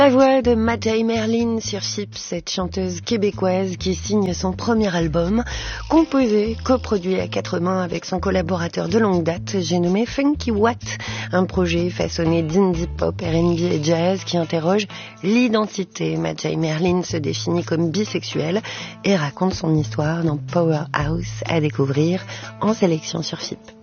La voix de Majay Merlin sur Chips, cette chanteuse québécoise qui signe son premier album, composé, coproduit à quatre mains avec son collaborateur de longue date, j'ai nommé Funky Watt, un projet façonné d'indie pop, R&B et jazz qui interroge l'identité. Majay Merlin se définit comme bisexuelle et raconte son histoire dans Powerhouse, à découvrir en sélection sur Chip.